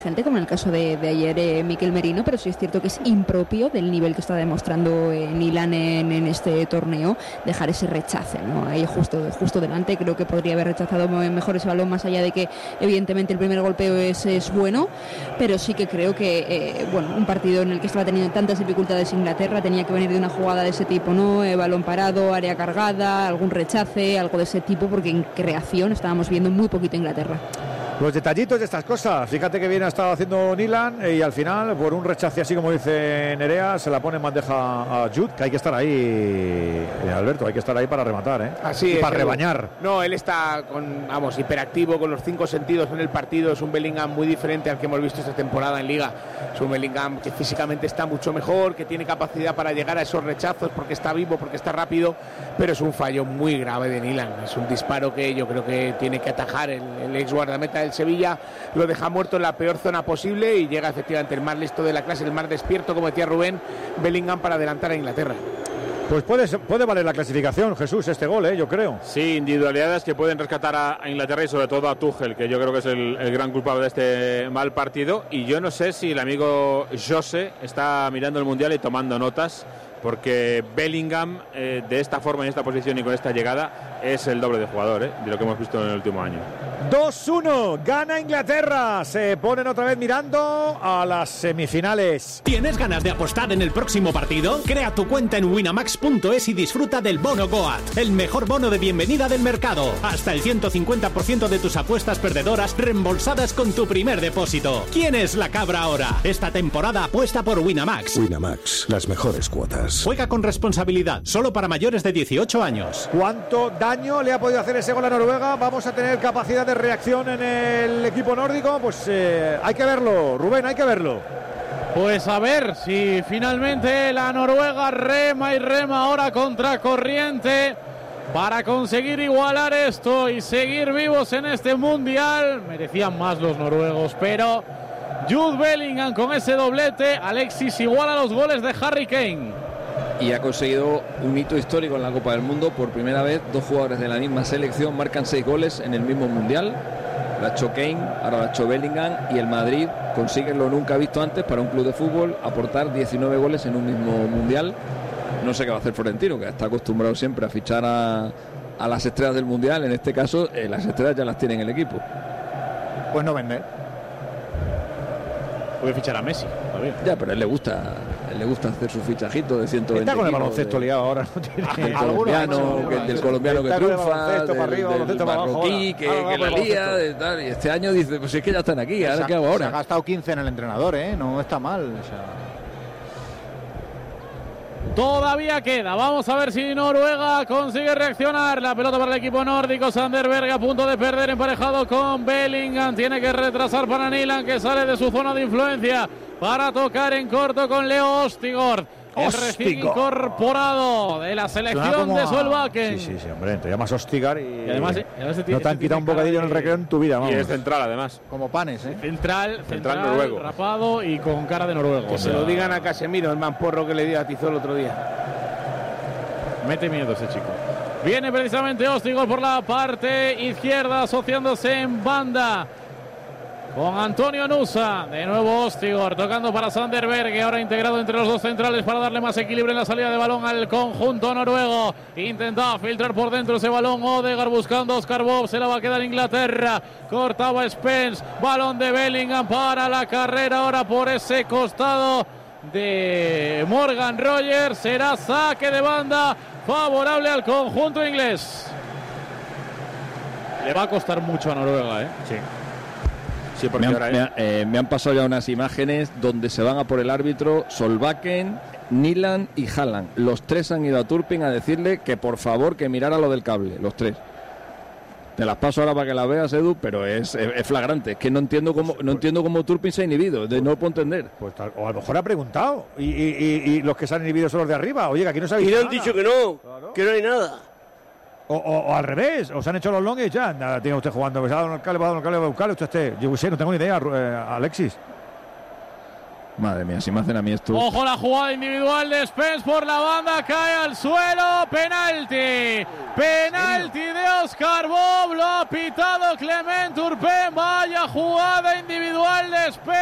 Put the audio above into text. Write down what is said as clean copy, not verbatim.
gente, como en el caso de ayer Mikel Merino, pero sí es cierto que es impropio del nivel que está demostrando Nilan en este torneo dejar ese rechace, ¿no? Ahí justo delante. Creo que podría haber rechazado mejor ese balón, más allá de que evidentemente el primer golpeo es bueno, pero sí que creo que un partido en el que estaba teniendo tantas dificultades Inglaterra tenía que venir de una jugada de ese tipo, ¿no? Balón parado, área cargada, algún rechace, algo de ese tipo, porque en creación estábamos viendo muy poquito Inglaterra. Los detallitos de estas cosas. Fíjate que bien ha estado haciendo Nilan y al final, por un rechace así como dice Nerea, se la pone en bandeja a Jude, que hay que estar ahí, Alberto, hay que estar ahí para rematar, ¿eh? Así y es, para rebañar. No, él está hiperactivo, con los 5 sentidos en el partido. Es un Bellingham muy diferente al que hemos visto esta temporada en Liga. Es un Bellingham que físicamente está mucho mejor, que tiene capacidad para llegar a esos rechazos porque está vivo, porque está rápido, pero es un fallo muy grave de Nilan. Es un disparo que yo creo que tiene que atajar el ex guardameta del Sevilla, lo deja muerto en la peor zona posible y llega efectivamente el más listo de la clase, el más despierto, como decía Rubén, Bellingham, para adelantar a Inglaterra. Pues puede valer la clasificación, Jesús, este gol, yo creo. Sí, individualidades que pueden rescatar a Inglaterra y sobre todo a Tuchel, que yo creo que es el gran culpable de este mal partido. Y yo no sé si el amigo Jose está mirando el Mundial y tomando notas, porque Bellingham, de esta forma, en esta posición y con esta llegada, es el doble de jugador, de lo que hemos visto en el último año. 2-1, gana Inglaterra. Se ponen otra vez mirando a las semifinales. ¿Tienes ganas de apostar en el próximo partido? Crea tu cuenta en winamax.es y disfruta del bono Goat, el mejor bono de bienvenida del mercado. Hasta el 150% de tus apuestas perdedoras reembolsadas con tu primer depósito. ¿Quién es la cabra ahora? Esta temporada apuesta por Winamax. Winamax, las mejores cuotas. Juega con responsabilidad, solo para mayores de 18 años. ¿Cuánto daño le ha podido hacer ese gol a Noruega? ¿Vamos a tener capacidad de reacción en el equipo nórdico? Pues hay que verlo, Rubén, hay que verlo. Pues a ver si finalmente la Noruega rema y rema ahora contra corriente para conseguir igualar esto y seguir vivos en este mundial. Merecían más los noruegos, pero Jude Bellingham con ese doblete, Alexis iguala los goles de Harry Kane. Y ha conseguido un hito histórico en la Copa del Mundo. Por primera vez, 2 jugadores de la misma selección marcan 6 goles en el mismo mundial. Lo ha hecho Kane, ahora lo ha hecho Bellingham, y el Madrid consigue lo nunca visto antes para un club de fútbol, aportar 19 goles en un mismo mundial. No sé qué va a hacer Florentino, que está acostumbrado siempre a fichar a las estrellas del mundial. En este caso, las estrellas ya las tiene en el equipo. Pues no vender. Puede fichar a Messi todavía. Ya, pero a él le gusta hacer su fichajito de 120. Está con el baloncesto liado ahora, no tiene del colombiano que triunfa, del marroquí que la lía, y este año dice, pues es que ya están aquí, ahora qué hago ahora. Se ha gastado 15 en el entrenador, no está mal, o sea. Todavía queda, vamos a ver si Noruega consigue reaccionar. La pelota para el equipo nórdico, Sander Berge a punto de perder, emparejado con Bellingham, tiene que retrasar para Nilan, que sale de su zona de influencia para tocar en corto con Leo Ostigord, el recién incorporado de la selección de Solbakken. Sí, hombre, te llamas Ostigar y además no te han quitado un bocadillo en el recreo en tu vida, vamos. Y es central, además. Como panes, Central noruego. Rapado y con cara de noruego. Que se lo digan a Casemiro, el mamporro que le dio a Tizol el otro día. Mete miedo ese chico. Viene precisamente Ostigord por la parte izquierda, asociándose en banda con Antonio Nusa. De nuevo Ostigord tocando para Sander Berge, ahora integrado entre los dos centrales para darle más equilibrio en la salida de balón al conjunto noruego. Intentaba filtrar por dentro ese balón Odegaard buscando a Oscar Bob, se la va a quedar Inglaterra. Cortaba Spence, balón de Bellingham para la carrera ahora por ese costado de Morgan Rogers. Será saque de banda favorable al conjunto inglés. Le va a costar mucho a Noruega, Sí. Sí, porque me han pasado ya unas imágenes donde se van a por el árbitro Solbakken, Nilan y Haaland. Los 3 han ido a Turpin a decirle que por favor que mirara lo del cable, los 3. Te las paso ahora para que las veas, Edu, pero es flagrante. Es que no entiendo cómo Turpin se ha inhibido, no lo puedo entender. Pues, o a lo mejor ha preguntado y los que se han inhibido son los de arriba. Oye, que aquí no se ha visto nada. Y le han dicho que no, claro, que no hay nada. O al revés, os han hecho los long y ya, nada, tiene usted jugando, pues va a buscarle, usted yo sé, no tengo ni idea, Alexis. Madre mía, si me hacen a mí esto. Ojo la jugada individual de Spence por la banda, cae al suelo, penalti. Penalti de Oscar Bob, lo ha pitado Clement Turpin. Vaya jugada individual de Spence.